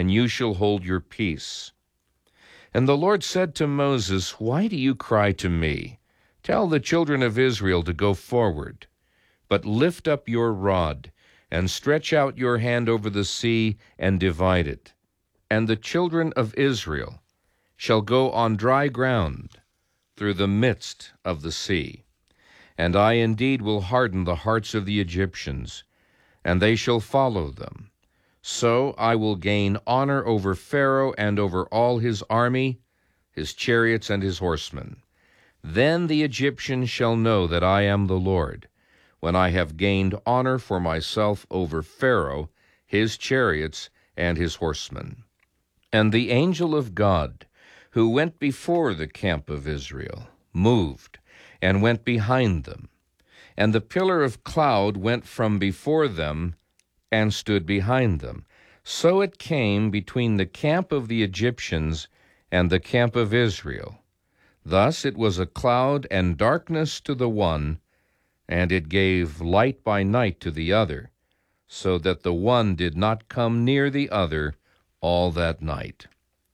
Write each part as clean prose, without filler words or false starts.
and you shall hold your peace. And the Lord said to Moses, Why do you cry to me? Tell the children of Israel to go forward. But lift up your rod, and stretch out your hand over the sea, and divide it. And the children of Israel shall go on dry ground through the midst of the sea. And I indeed will harden the hearts of the Egyptians, and they shall follow them. So I will gain honor over Pharaoh and over all his army, his chariots and his horsemen. Then the Egyptians shall know that I am the Lord, when I have gained honor for myself over Pharaoh, his chariots, and his horsemen. And the angel of God, who went before the camp of Israel, moved and went behind them. And the pillar of cloud went from before them and stood behind them. So it came between the camp of the Egyptians and the camp of Israel. Thus it was a cloud and darkness to the one, and it gave light by night to the other, so that the one did not come near the other all that night.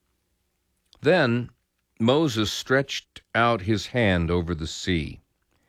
Then Moses stretched out his hand over the sea,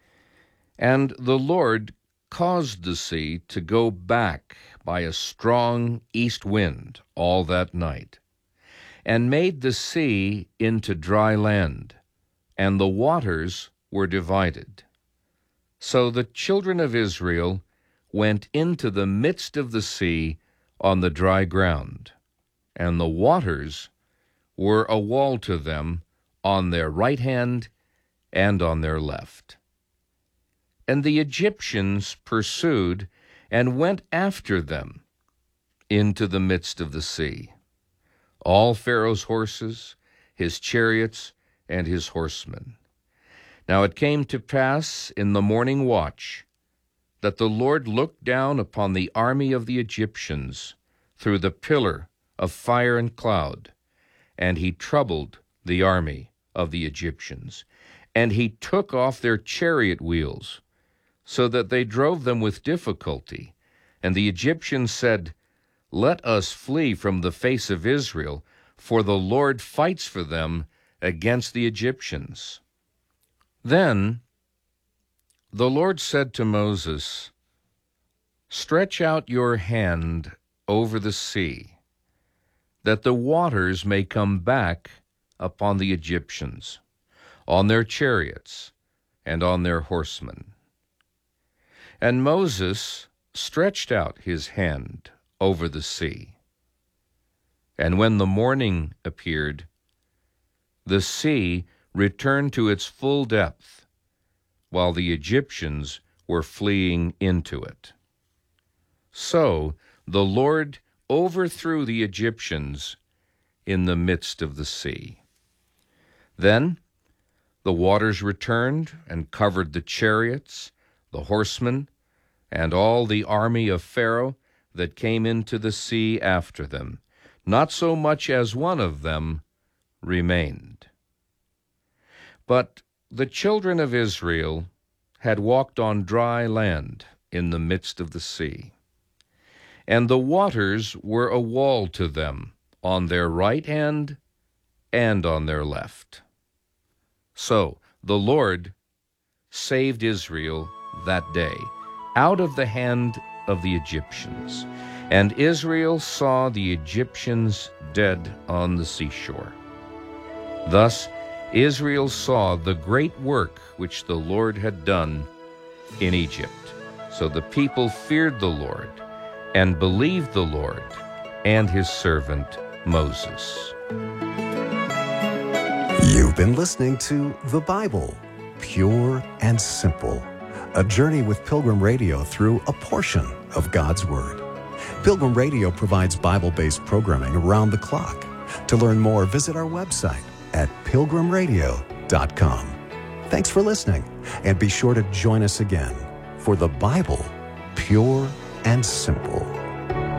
and the Lord caused the sea to go back by a strong east wind all that night, and made the sea into dry land, and the waters were divided. So the children of Israel went into the midst of the sea on the dry ground, and the waters were a wall to them on their right hand and on their left. And the Egyptians pursued and went after them into the midst of the sea, all Pharaoh's horses, his chariots, and his horsemen. Now it came to pass in the morning watch that the Lord looked down upon the army of the Egyptians through the pillar of fire and cloud, and he troubled the army of the Egyptians, and he took off their chariot wheels, so that they drove them with difficulty. And the Egyptians said, Let us flee from the face of Israel, for the Lord fights for them against the Egyptians. Then the Lord said to Moses, Stretch out your hand over the sea, that the waters may come back upon the Egyptians, on their chariots, and on their horsemen. And Moses stretched out his hand over the sea. And when the morning appeared, the sea returned to its full depth, while the Egyptians were fleeing into it. So the Lord overthrew the Egyptians in the midst of the sea. Then the waters returned and covered the chariots, the horsemen, and all the army of Pharaoh that came into the sea after them. Not so much as one of them remained. But the children of Israel had walked on dry land in the midst of the sea, and the waters were a wall to them on their right hand and on their left. So the Lord saved Israel that day out of the hand of the Egyptians, and Israel saw the Egyptians dead on the seashore. Thus Israel saw the great work which the Lord had done in Egypt. So the people feared the Lord and believed the Lord and his servant Moses. You've been listening to The Bible, Pure and Simple, a journey with Pilgrim Radio through a portion of God's Word. Pilgrim Radio provides Bible-based programming around the clock. To learn more, visit our website at pilgrimradio.com. Thanks for listening, and be sure to join us again for The Bible, Pure and Simple.